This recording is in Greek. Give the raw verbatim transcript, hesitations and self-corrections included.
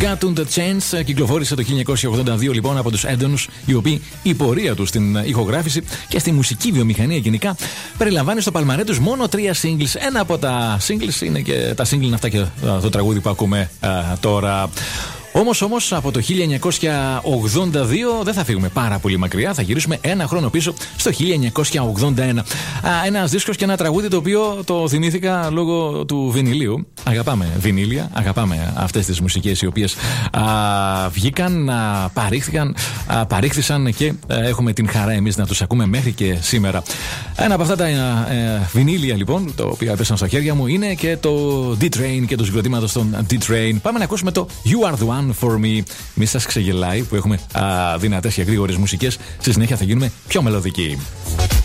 Got the Chance κυκλοφόρησε το χίλια εννιακόσια ογδόντα δύο λοιπόν από τους Έντονους, οι οποίοι η πορεία τους στην ηχογράφηση και στη μουσική βιομηχανία γενικά περιλαμβάνει στο παλμαρέ τους μόνο τρία singles. Ένα από τα singles είναι και τα single αυτά και το τραγούδι που ακούμε α, τώρα. Όμως, όμως, από το χίλια εννιακόσια ογδόντα δύο δεν θα φύγουμε πάρα πολύ μακριά. Θα γυρίσουμε ένα χρόνο πίσω στο χίλια εννιακόσια ογδόντα ένα. Ένας δίσκος και ένα τραγούδι το οποίο το θυμήθηκα λόγω του βινιλίου. Αγαπάμε βινίλια, αγαπάμε αυτές τις μουσικές οι οποίες α, βγήκαν, α, παρήχθηκαν, α, παρήχθησαν και α, έχουμε την χαρά εμείς να τους ακούμε μέχρι και σήμερα. Ένα από αυτά τα α, ε, βινίλια λοιπόν, το οποίο έπεσαν στα χέρια μου, είναι και το D-Train και του συγκροτήματος των D-Train. Πάμε να ακούσουμε το You Are The One For Me. Μη σας ξεγελάει που έχουμε α, δυνατές και γρήγορες μουσικές. Στη συνέχεια θα γίνουμε πιο μελωδικοί.